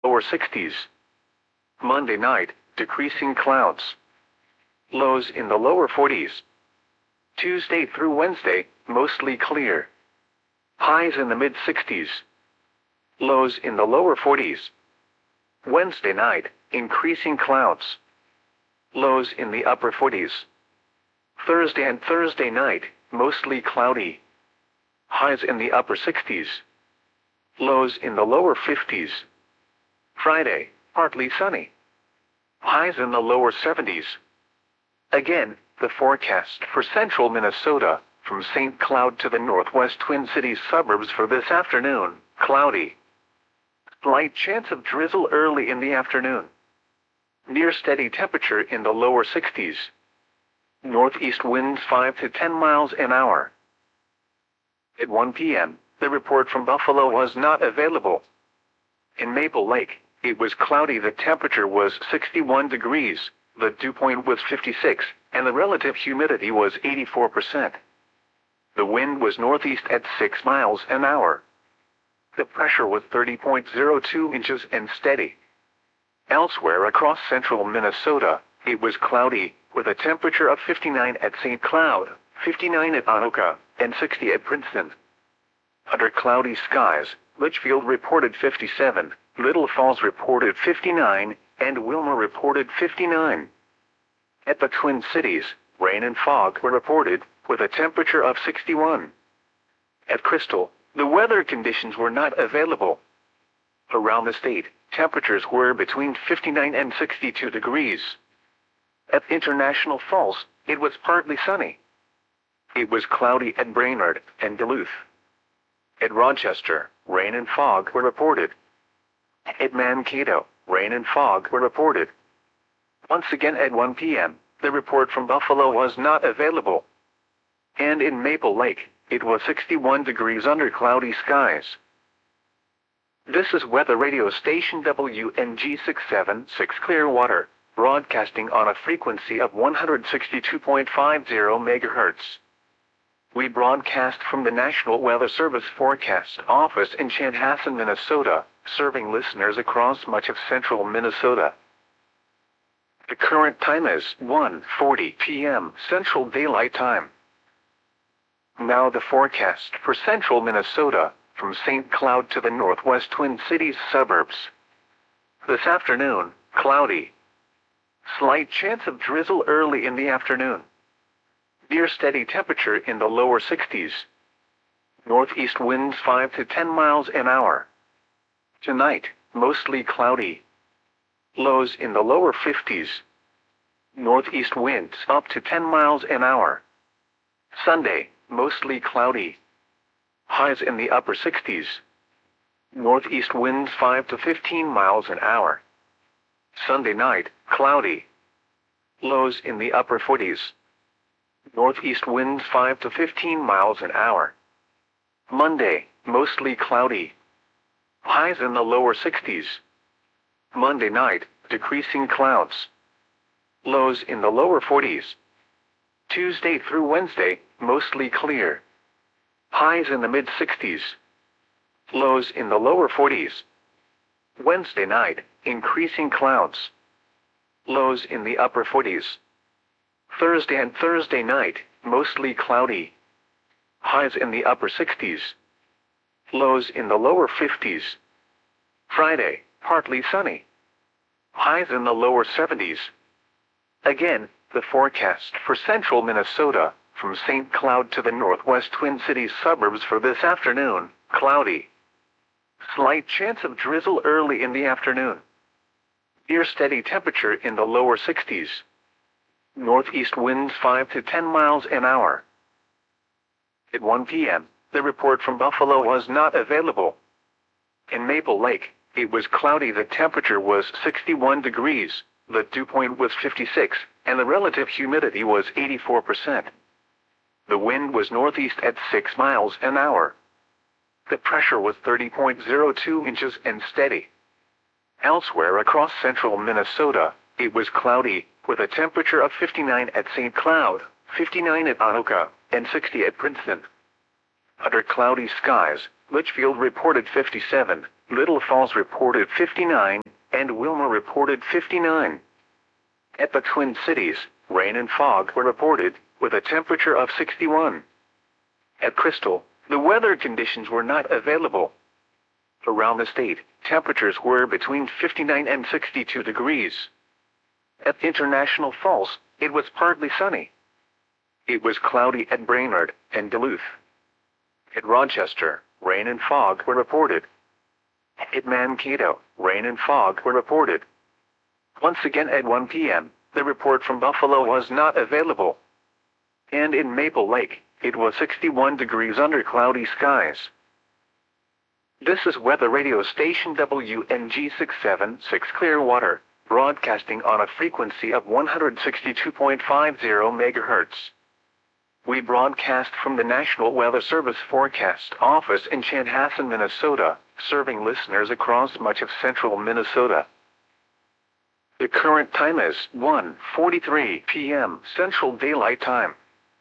lower 60s. Monday night, decreasing clouds. Lows in the lower 40s. Tuesday through Wednesday, mostly clear. Highs in the mid-60s. Lows in the lower 40s. Wednesday night, increasing clouds. Lows in the upper 40s. Thursday and Thursday night, mostly cloudy. Highs in the upper 60s. Lows in the lower 50s. Friday, partly sunny. Highs in the lower 70s. Again, the forecast for central Minnesota, from St. Cloud to the northwest Twin Cities suburbs for this afternoon, cloudy. Slight chance of drizzle early in the afternoon. Near steady temperature in the lower 60s. Northeast winds 5 to 10 miles an hour. At 1 p.m., the report from Buffalo was not available. In Maple Lake, it was cloudy. The temperature was 61 degrees, the dew point was 56, and the relative humidity was 84%. The wind was northeast at 6 miles an hour. The pressure was 30.02 inches and steady. Elsewhere across central Minnesota, it was cloudy, with a temperature of 59 at St. Cloud, 59 at Anoka, and 60 at Princeton. Under cloudy skies, Litchfield reported 57, Little Falls reported 59, and Wilmer reported 59. At the Twin Cities, rain and fog were reported, with a temperature of 61. At Crystal, the weather conditions were not available. Around the state, temperatures were between 59 and 62 degrees. At International Falls, it was partly sunny. It was cloudy at Brainerd and Duluth. At Rochester, rain and fog were reported. At Mankato, rain and fog were reported. Once again at 1 p.m., the report from Buffalo was not available. And in Maple Lake, it was 61 degrees under cloudy skies. This is weather radio station WNG 676 Clearwater, broadcasting on a frequency of 162.50 MHz. We broadcast from the National Weather Service Forecast Office in Chanhassen, Minnesota, serving listeners across much of central Minnesota. The current time is 1:40 p.m. Central Daylight Time. Now the forecast for central Minnesota, from St. Cloud to the northwest Twin Cities suburbs. This afternoon, cloudy. Slight chance of drizzle early in the afternoon. Near steady temperature in the lower 60s. Northeast winds 5 to 10 miles an hour. Tonight, mostly cloudy. Lows in the lower 50s. Northeast winds up to 10 miles an hour. Sunday, mostly cloudy. Highs in the upper 60s. Northeast winds 5 to 15 miles an hour. Sunday night, cloudy. Lows in the upper 40s. Northeast winds 5 to 15 miles an hour. Monday, mostly cloudy. Highs in the lower 60s. Monday night, decreasing clouds. Lows in the lower 40s. Tuesday through Wednesday, mostly clear. Highs in the mid-60s. Lows in the lower 40s. Wednesday night, increasing clouds. Lows in the upper 40s. Thursday and Thursday night, mostly cloudy. Highs in the upper 60s. Lows in the lower 50s. Friday, partly sunny. Highs in the lower 70s. Again, the forecast for central Minnesota, from St. Cloud to the northwest Twin Cities suburbs for this afternoon, cloudy. Slight chance of drizzle early in the afternoon. Near steady temperature in the lower 60s. Northeast winds 5 to 10 miles an hour. At 1 p.m., the report from Buffalo was not available. In Maple Lake, it was cloudy. The temperature was 61 degrees, the dew point was 56, and the relative humidity was 84%. The wind was northeast at 6 miles an hour. The pressure was 30.02 inches and steady. Elsewhere across central Minnesota, it was cloudy, with a temperature of 59 at St. Cloud, 59 at Anoka, and 60 at Princeton. Under cloudy skies, Litchfield reported 57, Little Falls reported 59, and Wilmer reported 59. At the Twin Cities, rain and fog were reported, with a temperature of 61. At Crystal, the weather conditions were not available. Around the state, temperatures were between 59 and 62 degrees. At International Falls, it was partly sunny. It was cloudy at Brainerd and Duluth. At Rochester, rain and fog were reported. At Mankato, rain and fog were reported. Once again at 1 p.m., the report from Buffalo was not available. And in Maple Lake, it was 61 degrees under cloudy skies. This is weather radio station WNG 676 Clearwater, broadcasting on a frequency of 162.50 MHz. We broadcast from the National Weather Service Forecast Office in Chanhassen, Minnesota, serving listeners across much of central Minnesota. The current time is 1:43 p.m. Central Daylight Time.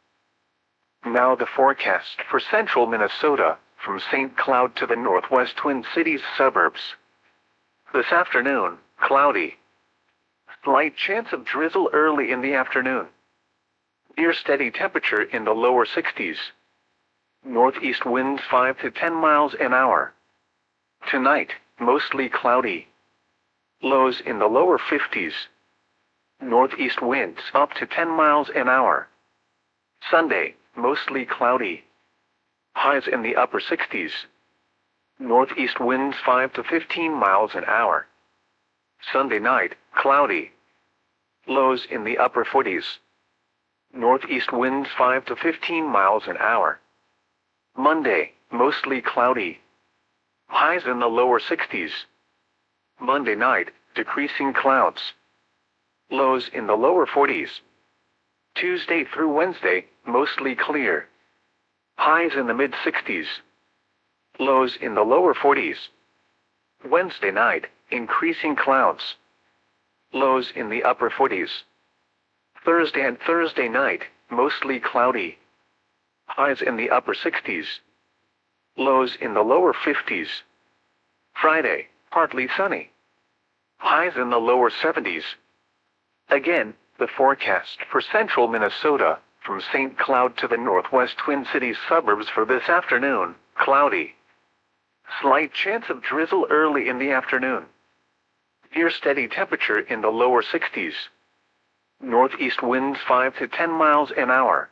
Now the forecast for central Minnesota, from St. Cloud to the northwest Twin Cities suburbs. This afternoon, cloudy. Slight chance of drizzle early in the afternoon. Near steady temperature in the lower 60s. Northeast winds 5 to 10 miles an hour. Tonight, mostly cloudy. Lows in the lower 50s. Northeast winds up to 10 miles an hour. Sunday, mostly cloudy. Highs in the upper 60s. Northeast winds 5 to 15 miles an hour. Sunday night, cloudy. Lows in the upper 40s. Northeast winds 5 to 15 miles an hour. Monday, mostly cloudy. Highs in the lower 60s. Monday night, decreasing clouds. Lows in the lower 40s. Tuesday through Wednesday, mostly clear. Highs in the mid-60s. Lows in the lower 40s. Wednesday night, increasing clouds. Lows in the upper 40s. Thursday and Thursday night, mostly cloudy. Highs in the upper 60s. Lows in the lower 50s. Friday, partly sunny. Highs in the lower 70s. Again, the forecast for central Minnesota, from St. Cloud to the northwest Twin Cities suburbs for this afternoon, cloudy. Slight chance of drizzle early in the afternoon. Near steady temperature in the lower 60s. Northeast winds 5 to 10 miles an hour.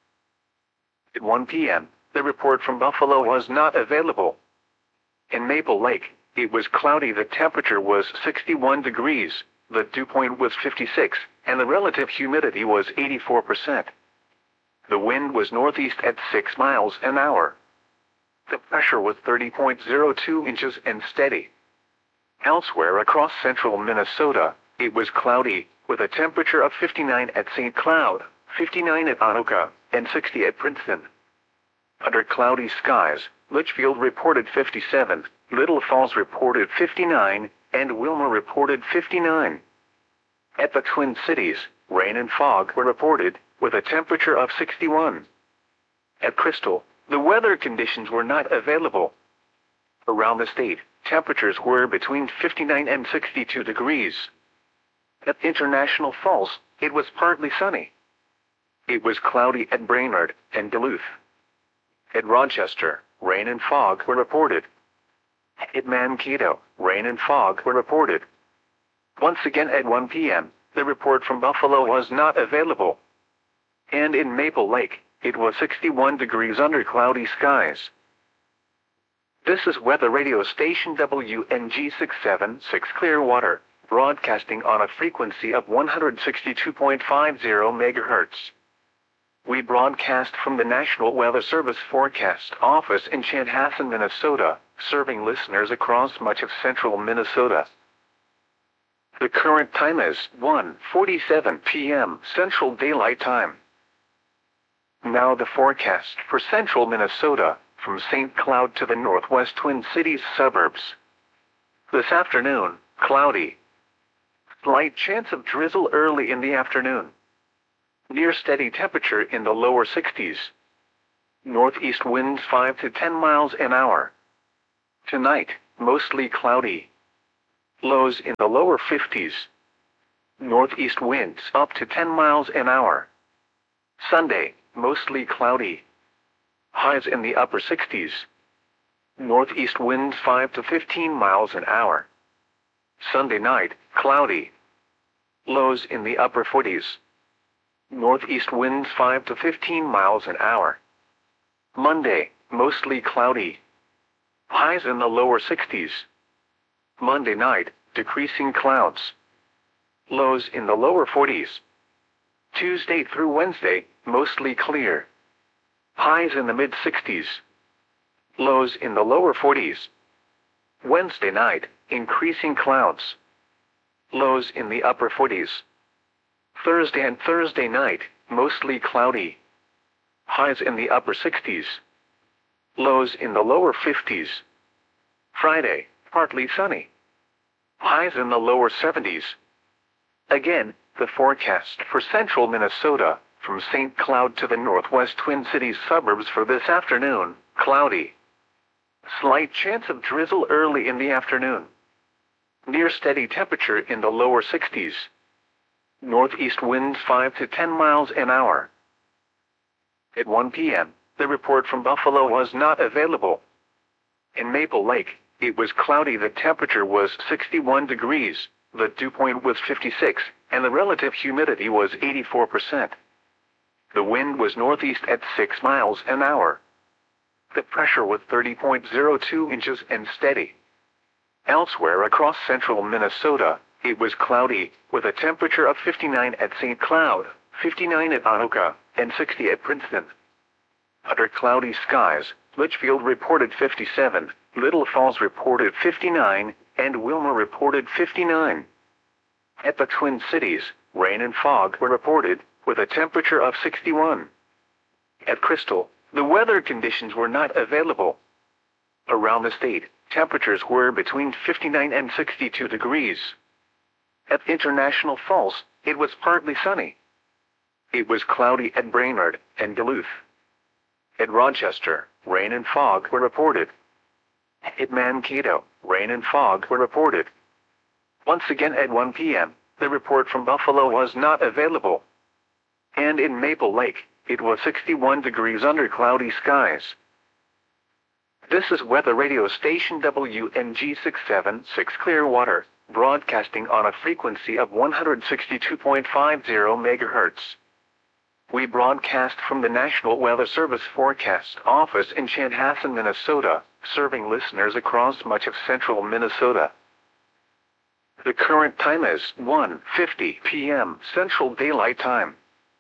At 1 p.m., the report from Buffalo was not available. In Maple Lake, it was cloudy. The temperature was 61 degrees, the dew point was 56, and the relative humidity was 84%. The wind was northeast at 6 miles an hour. The pressure was 30.02 inches and steady. Elsewhere across central Minnesota, it was cloudy, with a temperature of 59 at St. Cloud, 59 at Anoka, and 60 at Princeton. Under cloudy skies, Litchfield reported 57, Little Falls reported 59, and Wilmer reported 59. At the Twin Cities, rain and fog were reported, with a temperature of 61. At Crystal, the weather conditions were not available. Around the state, temperatures were between 59 and 62 degrees. At International Falls, it was partly sunny. It was cloudy at Brainerd and Duluth. At Rochester, rain and fog were reported. At Mankato, rain and fog were reported. Once again at 1 p.m., the report from Buffalo was not available. And in Maple Lake, it was 61 degrees under cloudy skies. This is weather radio station WNG 676 Clearwater, broadcasting on a frequency of 162.50 MHz. We broadcast from the National Weather Service Forecast Office in Chanhassen, Minnesota, serving listeners across much of central Minnesota. The current time is 1:47 p.m. Central Daylight Time. Now the forecast for central Minnesota, from St. Cloud to the northwest Twin Cities suburbs. This afternoon, cloudy. Slight chance of drizzle early in the afternoon. Near steady temperature in the lower 60s. Northeast winds 5 to 10 miles an hour. Tonight, mostly cloudy. Lows in the lower 50s. Northeast winds up to 10 miles an hour. Sunday, mostly cloudy. Highs in the upper 60s. Northeast winds 5 to 15 miles an hour. Sunday night, cloudy. Lows in the upper 40s. Northeast winds 5 to 15 miles an hour. Monday, mostly cloudy. Highs in the lower 60s. Monday night, decreasing clouds. Lows in the lower 40s. Tuesday through Wednesday, mostly clear. Highs in the mid-60s. Lows in the lower 40s. Wednesday night, increasing clouds. Lows in the upper 40s. Thursday and Thursday night, mostly cloudy. Highs in the upper 60s. Lows in the lower 50s. Friday, partly sunny. Highs in the lower 70s. Again, the forecast for central Minnesota, from St. Cloud to the northwest Twin Cities suburbs for this afternoon, cloudy. Slight chance of drizzle early in the afternoon. Near steady temperature in the lower 60s. Northeast winds 5 to 10 miles an hour. At 1 p.m., the report from Buffalo was not available. In Maple Lake, it was cloudy. The temperature was 61 degrees, the dew point was 56, and the relative humidity was 84%. The wind was northeast at 6 miles an hour. The pressure was 30.02 inches and steady. Elsewhere across central Minnesota, it was cloudy, with a temperature of 59 at St. Cloud, 59 at Anoka, and 60 at Princeton. Under cloudy skies, Litchfield reported 57, Little Falls reported 59, and Wilmer reported 59. At the Twin Cities, rain and fog were reported, with a temperature of 61. At Crystal, the weather conditions were not available. Around the state, temperatures were between 59 and 62 degrees. At International Falls, it was partly sunny. It was cloudy at Brainerd and Duluth. At Rochester, rain and fog were reported. At Mankato, rain and fog were reported. Once again at 1 p.m., the report from Buffalo was not available. And in Maple Lake, it was 61 degrees under cloudy skies. This is weather radio station WNG 676 Clearwater, broadcasting on a frequency of 162.50 MHz. We broadcast from the National Weather Service Forecast Office in Chanhassen, Minnesota, serving listeners across much of central Minnesota. The current time is 1:50 p.m. Central Daylight Time.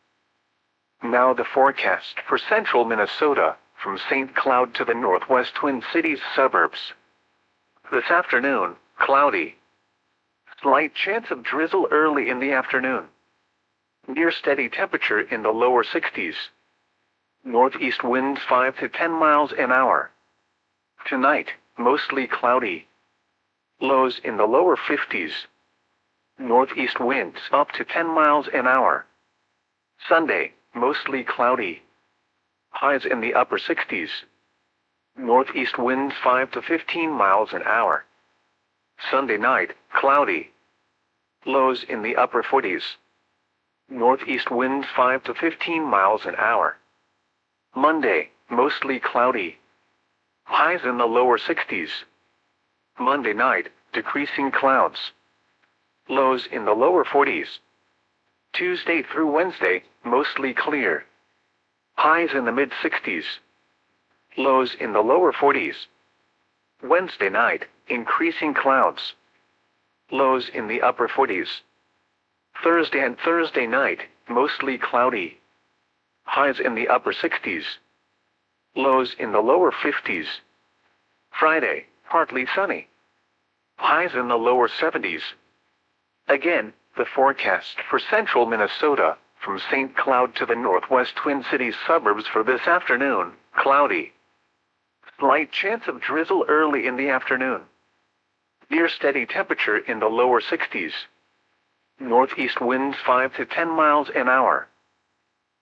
Now the forecast for central Minnesota, from St. Cloud to the northwest Twin Cities suburbs. This afternoon, cloudy. Slight chance of drizzle early in the afternoon. Near steady temperature in the lower 60s. Northeast winds 5 to 10 miles an hour. Tonight, mostly cloudy. Lows in the lower 50s. Northeast winds up to 10 miles an hour. Sunday, mostly cloudy. Highs in the upper 60s. Northeast winds 5 to 15 miles an hour. Sunday night, cloudy. Lows in the upper 40s. Northeast winds 5 to 15 miles an hour. Monday, mostly cloudy. Highs in the lower 60s. Monday night, decreasing clouds. Lows in the lower 40s. Tuesday through Wednesday, mostly clear. Highs in the mid-60s. Lows in the lower 40s. Wednesday night, increasing clouds. Lows in the upper 40s. Thursday and Thursday night, mostly cloudy. Highs in the upper 60s. Lows in the lower 50s. Friday, partly sunny. Highs in the lower 70s. Again, the forecast for central Minnesota, from St. Cloud to the northwest Twin Cities suburbs for this afternoon, cloudy. Slight chance of drizzle early in the afternoon. Near steady temperature in the lower 60s. Northeast winds 5 to 10 miles an hour.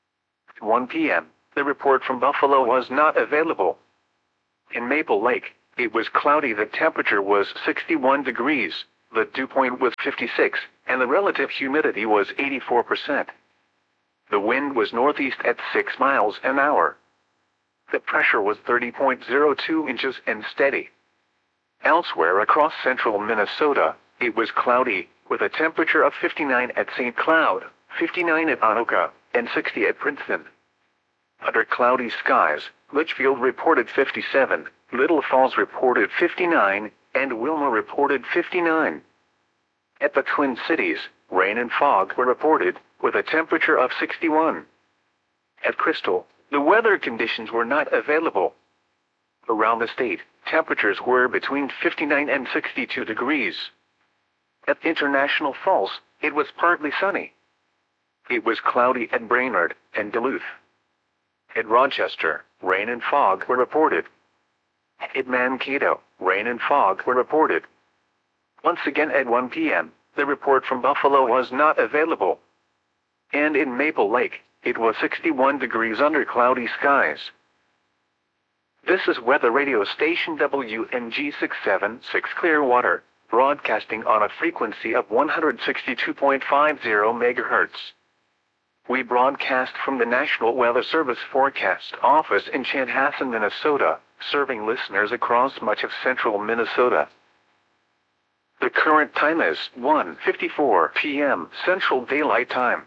At 1 p.m., the report from Buffalo was not available. In Maple Lake, it was cloudy. The temperature was 61 degrees, the dew point was 56, and the relative humidity was 84%. The wind was northeast at 6 miles an hour. The pressure was 30.02 inches and steady. Elsewhere across central Minnesota, it was cloudy, with a temperature of 59 at St. Cloud, 59 at Anoka, and 60 at Princeton. Under cloudy skies, Litchfield reported 57, Little Falls reported 59, and Wilma reported 59. At the Twin Cities, rain and fog were reported, with a temperature of 61. At Crystal, the weather conditions were not available. Around the state, temperatures were between 59 and 62 degrees. At International Falls, it was partly sunny. It was cloudy at Brainerd and Duluth. At Rochester, rain and fog were reported. At Mankato, rain and fog were reported. Once again at 1 p.m., the report from Buffalo was not available. And in Maple Lake, it was 61 degrees under cloudy skies. This is weather radio station WNG 676 Clearwater, broadcasting on a frequency of 162.50 MHz. We broadcast from the National Weather Service Forecast Office in Chanhassen, Minnesota, serving listeners across much of central Minnesota. The current time is 1:54 p.m. Central Daylight Time.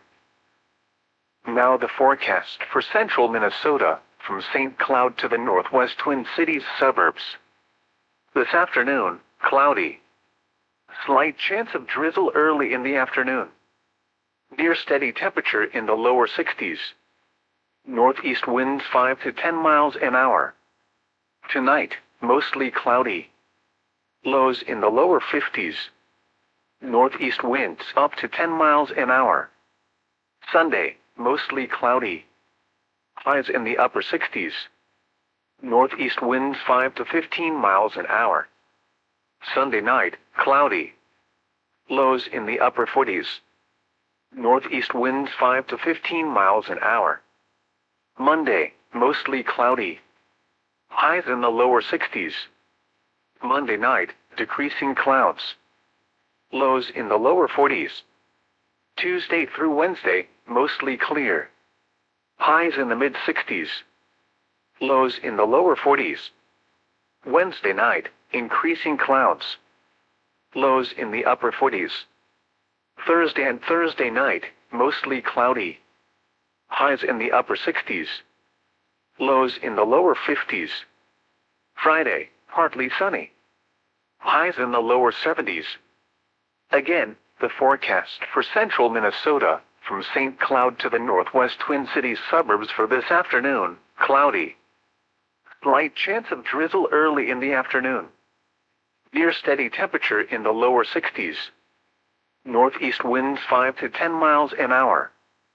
Now the forecast for central Minnesota, from St. Cloud to the northwest Twin Cities suburbs. This afternoon, cloudy. Slight chance of drizzle early in the afternoon. Near steady temperature in the lower 60s. Northeast winds 5 to 10 miles an hour. Tonight, mostly cloudy. Lows in the lower 50s. Northeast winds up to 10 miles an hour. Sunday, mostly cloudy. Highs in the upper 60s. Northeast winds 5 to 15 miles an hour. Sunday night, cloudy. Lows in the upper 40s. Northeast winds 5 to 15 miles an hour. Monday, mostly cloudy. Highs in the lower 60s. Monday night, decreasing clouds. Lows in the lower 40s. Tuesday through Wednesday, mostly clear. Highs in the mid-60s. Lows in the lower 40s. Wednesday night, increasing clouds. Lows in the upper 40s. Thursday and Thursday night, mostly cloudy. Highs in the upper 60s. Lows in the lower 50s. Friday, partly sunny. Highs in the lower 70s. Again, the forecast for central Minnesota, from St. Cloud to the northwest Twin Cities suburbs for this afternoon, cloudy. Slight chance of drizzle early in the afternoon. Near steady temperature in the lower 60s. Northeast winds 5 to 10 miles an hour.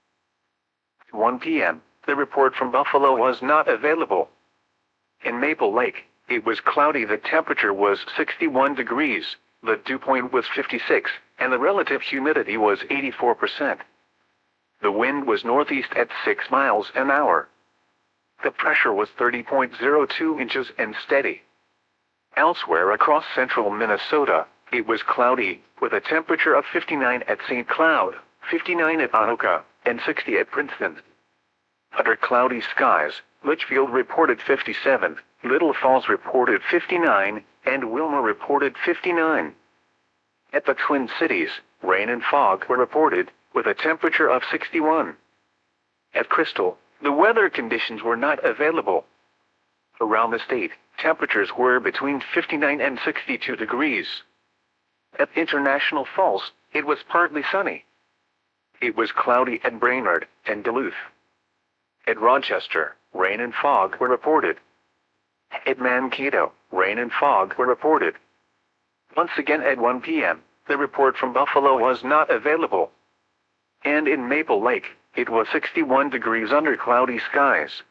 At 1 p.m., the report from Buffalo was not available. In Maple Lake, it was cloudy. The temperature was 61 degrees, the dew point was 56, and the relative humidity was 84%. The wind was northeast at 6 miles an hour. The pressure was 30.02 inches and steady. Elsewhere across central Minnesota, it was cloudy, with a temperature of 59 at St. Cloud, 59 at Anoka, and 60 at Princeton. Under cloudy skies, Litchfield reported 57, Little Falls reported 59, and Wilma reported 59. At the Twin Cities, rain and fog were reported, with a temperature of 61. At Crystal, the weather conditions were not available. Around the state, temperatures were between 59 and 62 degrees. At International Falls, it was partly sunny. It was cloudy at Brainerd and Duluth. At Rochester, rain and fog were reported. At Mankato, rain and fog were reported. Once again at 1 p.m., the report from Buffalo was not available. And in Maple Lake, it was 61 degrees under cloudy skies.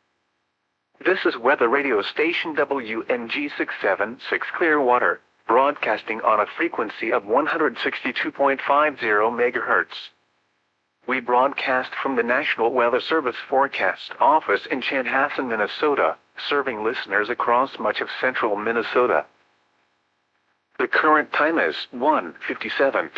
This is weather radio station WNG 676 Clearwater, broadcasting on a frequency of 162.50 MHz. We broadcast from the National Weather Service Forecast Office in Chanhassen, Minnesota, serving listeners across much of central Minnesota. The current time is 1:57